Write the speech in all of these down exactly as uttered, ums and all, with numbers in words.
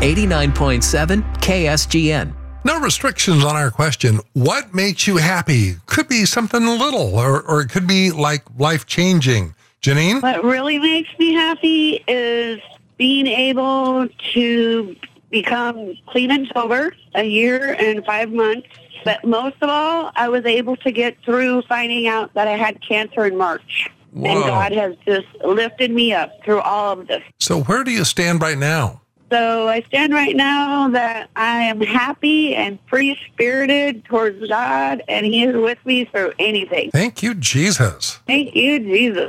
eighty-nine point seven K S G N. No restrictions on our question. What makes you happy? Could be something little, or, or it could be like life-changing. Janine? What really makes me happy is being able to become clean and sober a year and five months. But most of all, I was able to get through finding out that I had cancer in March. Whoa. And God has just lifted me up through all of this. So where do you stand right now? So I stand right now that I am happy and free-spirited towards God, and He is with me through anything. Thank you, Jesus. Thank you, Jesus.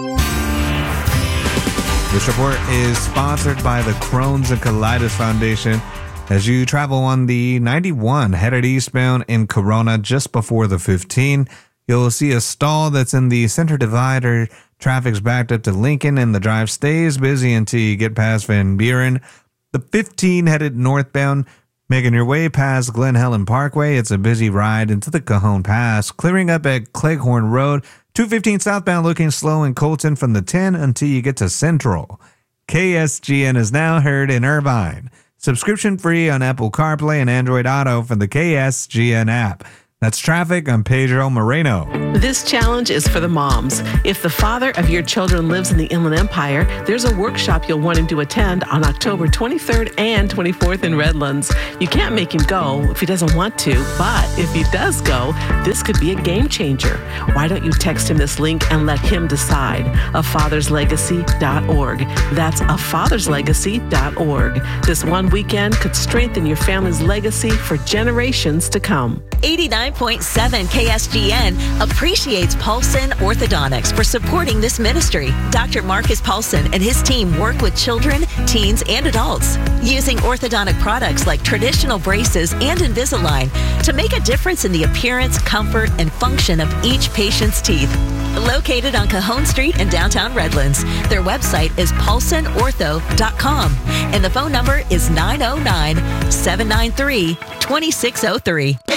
This report is sponsored by the Crohn's and Colitis Foundation. As you travel on the ninety-one headed eastbound in Corona just before the fifteen, you'll see a stall that's in the center divider. Traffic's backed up to Lincoln, and the drive stays busy until you get past Van Buren. The fifteen headed northbound, making your way past Glen Helen Parkway. It's a busy ride into the Cajon Pass, clearing up at Cleghorn Road. two fifteen southbound looking slow in Colton from the ten until you get to Central. K S G N is now heard in Irvine. Subscription free on Apple CarPlay and Android Auto from the K S G N app. That's traffic. I'm Pedro Moreno. This challenge is for the moms. If the father of your children lives in the Inland Empire, there's a workshop you'll want him to attend on October twenty-third and twenty-fourth in Redlands. You can't make him go if he doesn't want to, but if he does go, this could be a game changer. Why don't you text him this link and let him decide? a fathers legacy dot org. That's a fathers legacy dot org. This one weekend could strengthen your family's legacy for generations to come. eighty-nine point seven K S G N appreciates Paulson Orthodontics for supporting this ministry. Doctor Marcus Paulson and his team work with children, teens, and adults using orthodontic products like traditional braces and Invisalign to make a difference in the appearance, comfort, and function of each patient's teeth. Located on Cajon Street in downtown Redlands, their website is paulson ortho dot com and the phone number is nine oh nine, seven nine three, two six oh three.